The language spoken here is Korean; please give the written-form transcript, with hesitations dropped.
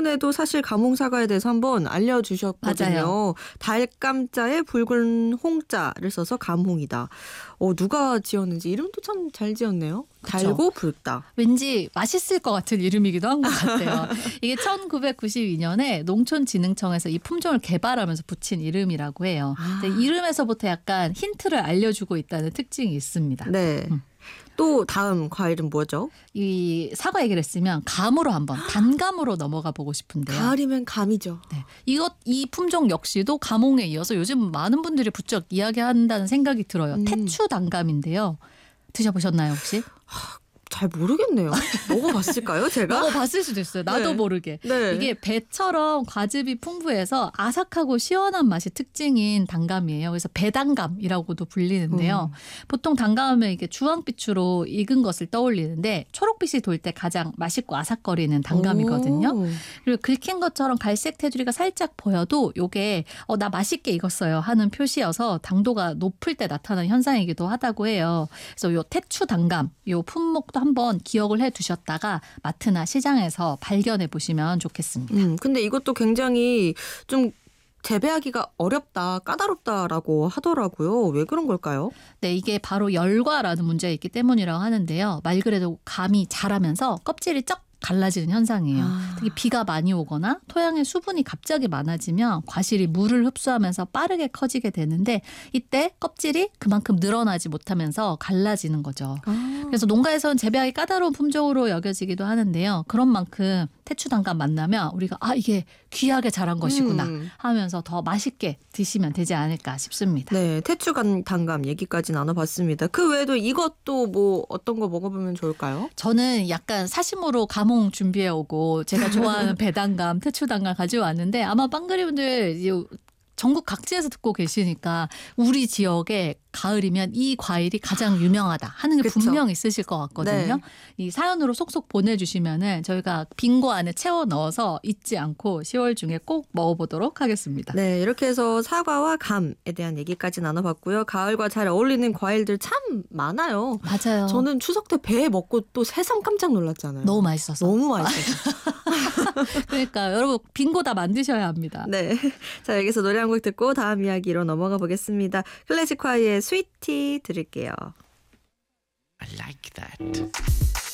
지난번에도 사실 감홍사과에 대해서 한번 알려주셨거든요. 맞아요. 달감자에 붉은 홍자를 써서 감홍이다. 누가 지었는지 이름도 참 잘 지었네요. 그쵸. 달고 붉다. 왠지 맛있을 것 같은 이름이기도 한 것 같아요. 이게 1992년에 농촌진흥청에서 이 품종을 개발하면서 붙인 이름이라고 해요. 근데 이름에서부터 약간 힌트를 알려주고 있다는 특징이 있습니다. 네. 또 다음 과일은 뭐죠? 이 사과 얘기를 했으면 감으로 한번 단감으로 넘어가 보고 싶은데요. 가을이면 감이죠. 네. 이 품종 역시도 감홍에 이어서 요즘 많은 분들이 부쩍 이야기한다는 생각이 들어요. 태추단감인데요. 드셔보셨나요 혹시? 잘 모르겠네요. 먹어봤을까요, 제가? 먹어봤을 수도 있어요. 나도 네. 모르게. 네. 이게 배처럼 과즙이 풍부해서 아삭하고 시원한 맛이 특징인 단감이에요. 그래서 배단감이라고도 불리는데요. 보통 단감은 이게 주황빛으로 익은 것을 떠올리는데 초록빛이 돌 때 가장 맛있고 아삭거리는 단감이거든요. 오. 그리고 긁힌 것처럼 갈색 테두리가 살짝 보여도 이게 나 맛있게 익었어요 하는 표시여서 당도가 높을 때 나타나는 현상이기도 하다고 해요. 그래서 요 태추 단감, 요 품목도 한번 기억을 해두셨다가 마트나 시장에서 발견해 보시면 좋겠습니다. 근데 이것도 굉장히 좀 재배하기가 어렵다, 까다롭다라고 하더라고요. 왜 그런 걸까요? 네, 이게 바로 열과라는 문제가 있기 때문이라고 하는데요. 말 그대로 감이 자라면서 껍질이 쩍 갈라지는 현상이에요. 특히 비가 많이 오거나 토양의 수분이 갑자기 많아지면 과실이 물을 흡수하면서 빠르게 커지게 되는데 이때 껍질이 그만큼 늘어나지 못하면서 갈라지는 거죠. 그래서 농가에서는 재배하기 까다로운 품종으로 여겨지기도 하는데요. 그런 만큼 태추단감 만나면 우리가 이게 귀하게 자란 것이구나 하면서 더 맛있게 드시면 되지 않을까 싶습니다. 네, 태추단감 얘기까지 나눠봤습니다. 그 외에도 이것도 뭐 어떤 거 먹어보면 좋을까요? 저는 약간 사심으로 감홍 준비해 오고 제가 좋아하는 배단감, 태추단감 가져왔는데 아마 빵그리분들 전국 각지에서 듣고 계시니까 우리 지역에 가을이면 이 과일이 가장 유명하다 하는 게 그쵸. 분명 있으실 것 같거든요. 네. 이 사연으로 속속 보내주시면은 저희가 빙고 안에 채워 넣어서 잊지 않고 10월 중에 꼭 먹어보도록 하겠습니다. 네, 이렇게 해서 사과와 감에 대한 얘기까지 나눠봤고요. 가을과 잘 어울리는 과일들 참 많아요. 맞아요. 저는 추석 때 배 먹고 또 새삼 깜짝 놀랐잖아요. 너무 맛있어서. 너무 맛있어요. 그러니까 여러분 빙고 다 만드셔야 합니다. 네, 자 여기서 노래 한 곡 듣고 다음 이야기로 넘어가 보겠습니다. 클래식화의 스위티 들을게요. I like that.